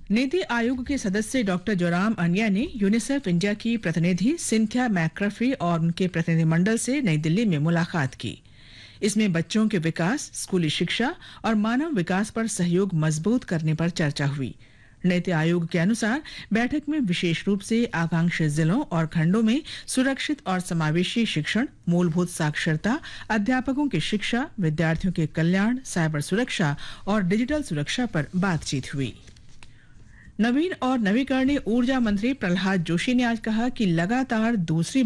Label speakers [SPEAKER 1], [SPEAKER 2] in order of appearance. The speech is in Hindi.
[SPEAKER 1] नीति आयोग के सदस्य डॉक्टर जोराम अनिया ने यूनिसेफ इंडिया की प्रतिनिधि सिंथिया मैक्रफी और उनके प्रतिनिधिमंडल से नई दिल्ली में मुलाकात की। इसमें बच्चों के विकास, स्कूली शिक्षा और मानव विकास पर सहयोग मजबूत करने पर चर्चा हुई। नीति आयोग के अनुसार बैठक में विशेष रूप से आकांक्षी जिलों और खंडों में सुरक्षित और समावेशी शिक्षण, मूलभूत साक्षरता, अध्यापकों की शिक्षा, विद्यार्थियों के कल्याण, साइबर सुरक्षा और डिजिटल सुरक्षा पर बातचीत हुई। नवीन और नवीकरणीय ऊर्जा मंत्री प्रहलाद जोशी ने आज कहा कि लगातार दूसरी